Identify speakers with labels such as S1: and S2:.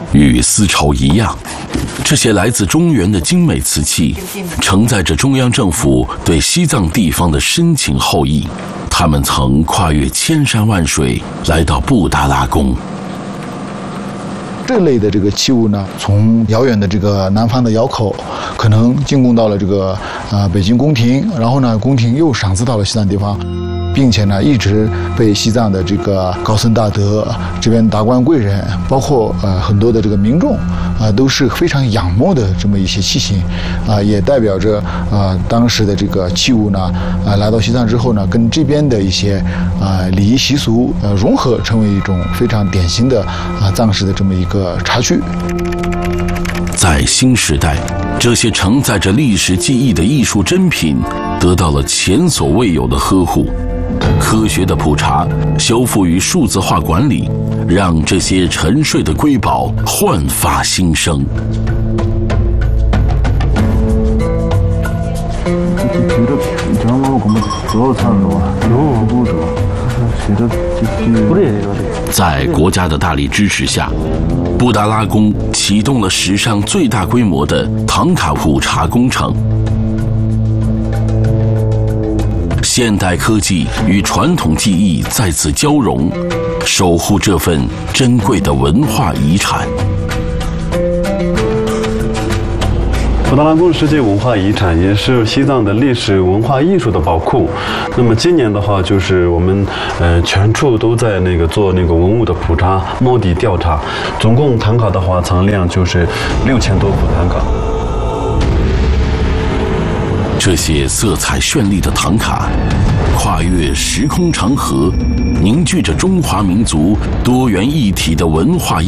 S1: 与丝绸一样，这些来自中原的精美瓷器，承载着中央政府对西藏地方的深情厚谊。他们曾跨越千山万水，来到布达拉宫。
S2: 这类的这个器物呢，从遥远的这个南方的窑口，可能进贡到了这个北京宫廷，然后呢，宫廷又赏赐到了西藏地方，并且呢，一直被西藏的这个高僧大德这边达官贵人，包括很多的这个民众都是非常仰慕的这么一些器型，也代表着当时的这个器物呢，来到西藏之后呢，跟这边的一些礼仪习俗融合，成为一种非常典型的藏式的这么一个茶具。
S1: 在新时代，这些承载着历史记忆的艺术珍品得到了前所未有的呵护。科学的普查、修复与数字化管理，让这些沉睡的瑰宝焕发新生。在国家的大力支持下，布达拉宫启动了史上最大规模的唐卡普查工程。现代科技与传统技艺再次交融，守护这份珍贵的文化遗产。
S3: 布达拉宫世界文化遗产，也是西藏的历史文化艺术的宝库。那么今年的话，就是我们全处都在做文物的普查、摸底调查，总共唐卡的话藏量就是6000多幅唐卡。
S1: 这些色彩绚丽的唐卡，跨越时空长河，凝聚着中华民族多元一体的文化